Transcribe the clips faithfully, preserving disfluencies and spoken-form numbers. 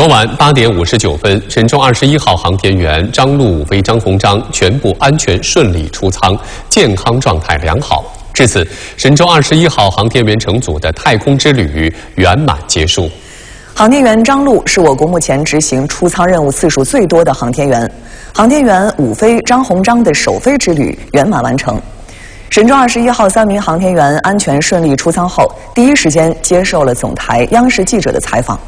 昨晚八点五十九分，神舟二十一号航天员张陆、武飞、张鸿章全部安全顺利出舱，健康状态良好。至此，神舟二十一号航天员乘组的太空之旅圆满结束。 航天员张陆是我国目前执行出舱任务次数最多的航天员，航天员武飞、张鸿章的首飞之旅圆满完成。神舟二十一号三名航天员安全顺利出舱后，第一时间接受了总台央视记者的采访。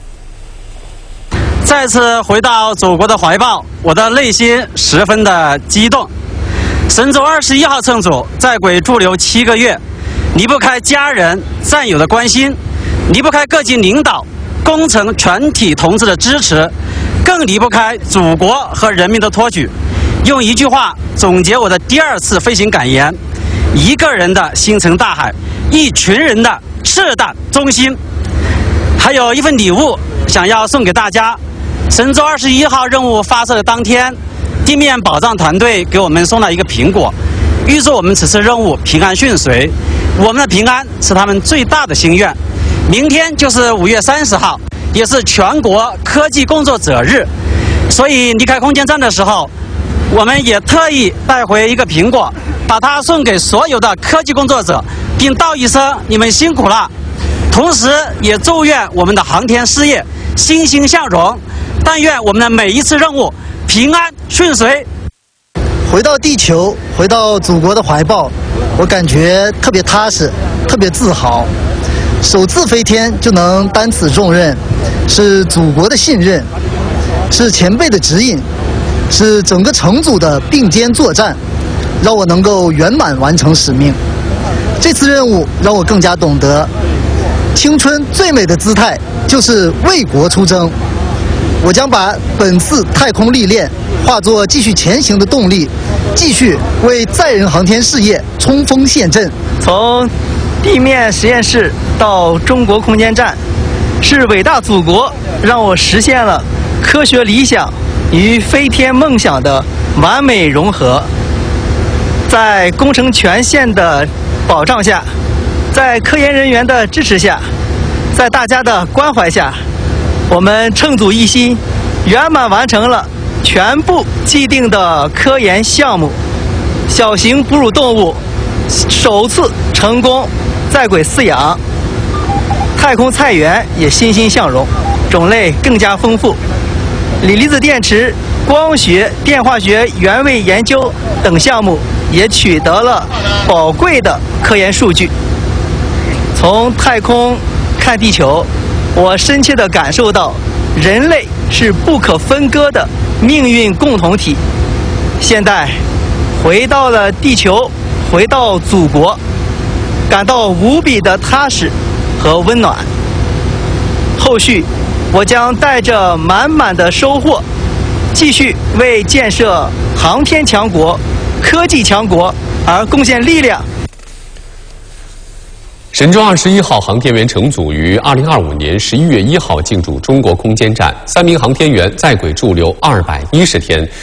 再次回到祖国的怀抱，我的内心十分的激动。神舟二十一号乘组在轨驻留七个月，离不开家人、战友的关心，离不开各级领导、工程全体同志的支持，更离不开祖国和人民的托举。用一句话总结我的第二次飞行感言：一个人的星辰大海，一群人的赤胆忠心。还有一份礼物想要送给大家。神舟二十一号任务发射的当天，地面保障团队给我们送了一个苹果，预祝我们此次任务平安顺遂。我们的平安是他们最大的心愿。明天就是五月三十号，也是全国科技工作者日，所以离开空间站的时候，我们也特意带回一个苹果，把它送给所有的科技工作者，并道一声你们辛苦了。同时也祝愿我们的航天事业欣欣向荣，但愿我们的每一次任务平安顺遂。 回到地球，回到祖国的怀抱，我感觉特别踏实，特别自豪。首次飞天就能担此重任，是祖国的信任，是前辈的指引，是整个乘组的并肩作战，让我能够圆满完成使命。这次任务让我更加懂得，青春最美的姿态就是为国出征。我将把本次太空历练化作继续前行的动力，继续为载人航天事业冲锋陷阵。 从地面实验室到中国空间站，是伟大祖国让我实现了科学理想与飞天梦想的完美融合。在工程权限的保障下，在科研人员的支持下，在大家的关怀下，我们乘组一心，圆满完成了全部既定的科研项目。小型哺乳动物首次成功在轨饲养，太空菜园也欣欣向荣，种类更加丰富。锂离子电池、光学、电化学原位研究等项目也取得了宝贵的科研数据。从太空看地球，我深切地感受到，人类是不可分割的命运共同体。现在回到了地球，回到祖国，感到无比的踏实和温暖。后续我将带着满满的收获，继续为建设航天强国、科技强国而贡献力量。 神舟二十一号航天员乘组于二零二五年十一月一号进驻中国空间站，三名航天员在轨驻留二百一十天。